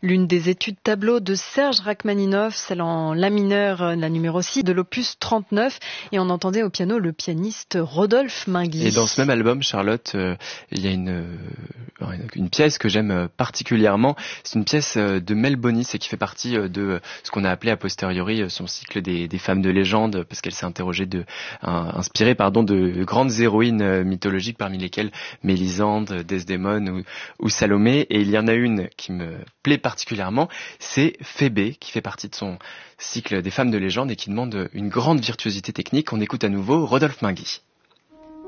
L'une des études tableau de Serge Rachmaninov, celle en la mineur, la numéro 6 de l'opus 39. Et on entendait au piano le pianiste Rodolphe Minguy. Et dans ce même album, Charlotte, il y a une pièce que j'aime particulièrement. C'est une pièce de Mel Bonis et qui fait partie de ce qu'on a appelé a posteriori son cycle des femmes de légende, parce qu'elle s'est inspirée de grandes héroïnes mythologiques, parmi lesquelles Mélisande, Desdémone ou Salomé. Et il y en a une qui me plaît particulièrement, c'est Phébé, qui fait partie de son cycle des femmes de légende et qui demande une grande virtuosité technique. On écoute à nouveau Rodolphe Minguy.